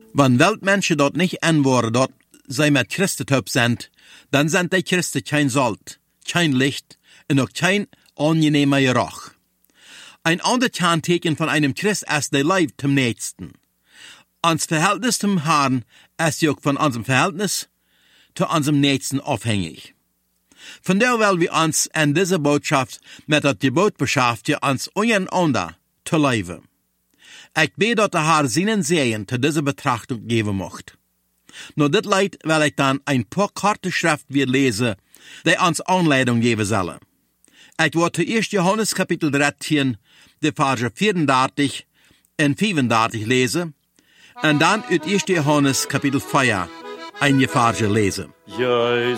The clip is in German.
Wenn Weltmenschen dort nicht anworden, dort sie mit Christentum sind, dann sind die Christen kein Salz, kein Licht und auch kein angenehmer Geruch. Ein anderes Kennzeichen von einem Christ ist der Liebe zum Nächsten. Unser Verhältnis zum Herrn ist auch von unserem Verhältnis zu unserem Nächsten abhängig. Von daher wollen wir uns in dieser Botschaft mit dem Gebot beschäftigen, uns untereinander zu leben. Ich bete, dass der Herr seinen Segen zu dieser Betrachtung geben möchte. Nur das Leid will ich dann ein paar kurze Schrift wieder lesen, die uns Anleitung geben sollen. Ich werde 1. Johannes Kapitel 13, die Verse 34 und 35 lesen, und dann 1. Johannes Kapitel 4, einige Verse lesen.